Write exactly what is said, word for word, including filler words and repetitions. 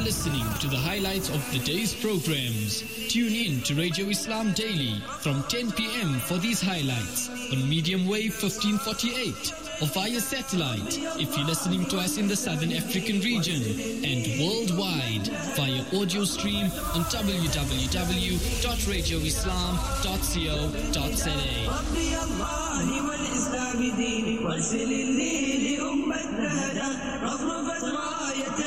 listening to the highlights of the day's programs. Tune in to Radio Islam Daily from ten p.m. for these highlights on medium wave fifteen forty-eight or via satellite if you're listening to us in the Southern African region, and worldwide via audio stream on w w w dot radio islam dot co dot za.